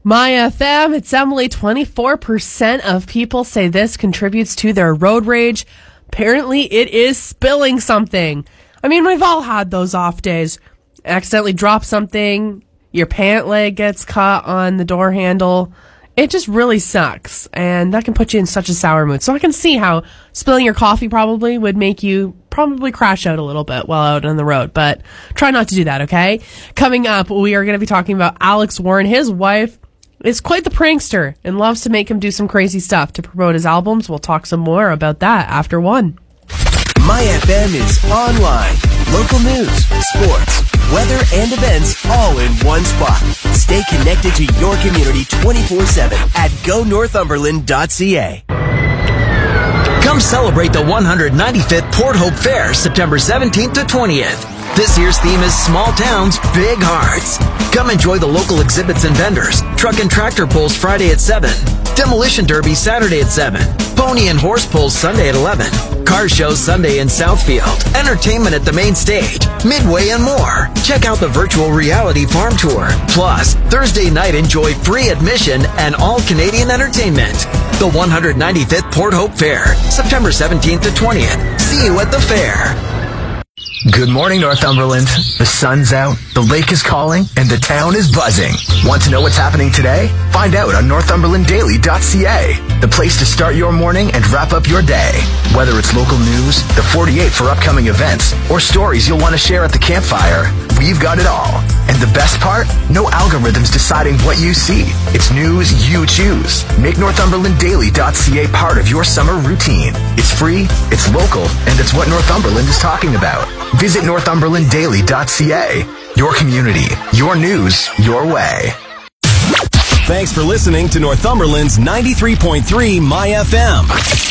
My FM, it's Emily. 24% of people say this contributes to their road rage. Apparently, it is spilling something. I mean, we've all had those off days. Accidentally drop something, your pant leg gets caught on the door handle. It just really sucks, and that can put you in such a sour mood. So I can see how spilling your coffee probably would make you probably crash out a little bit while out on the road, but try not to do that, okay? Coming up, we are going to be talking about Alex Warren. His wife is quite the prankster and loves to make him do some crazy stuff to promote his albums. We'll talk some more about that after 1. My FM is online. Local news, sports, weather, and events all in one spot. Stay connected to your community 24/7 at gonorthumberland.ca. Come celebrate the 195th Port Hope Fair, September 17th to 20th. This year's theme is Small Towns, Big Hearts. Come enjoy the local exhibits and vendors. Truck and tractor pulls Friday at 7. Demolition Derby Saturday at 7. Pony and horse pulls Sunday at 11. Car shows Sunday in Southfield. Entertainment at the main stage, Midway, and more. Check out the virtual reality farm tour. Plus, Thursday night enjoy free admission and all Canadian entertainment. The 195th Port Hope Fair, September 17th to 20th. See you at the fair. Good morning, Northumberland. The sun's out, the lake is calling, and the town is buzzing. Want to know what's happening today? Find out on northumberlanddaily.ca, the place to start your morning and wrap up your day. Whether it's local news, the 48 for upcoming events, or stories you'll want to share at the campfire, we've got it all. And the best part? No algorithms deciding what you see. It's news you choose. Make northumberlanddaily.ca part of your summer routine. It's free, it's local, and it's what Northumberland is talking about. Visit northumberlanddaily.ca. Your community, your news, your way. Thanks for listening to Northumberland's 93.3 My FM.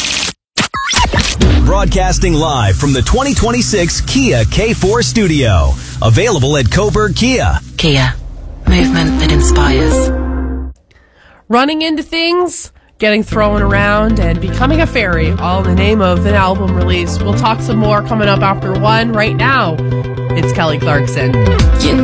Broadcasting live from the 2026 Kia K4 studio. Available at Coburg Kia. Kia. Movement that inspires. Running into things, getting thrown around, and becoming a fairy, all in the name of an album release. We'll talk some more coming up after 1. Right now, it's Kelly Clarkson.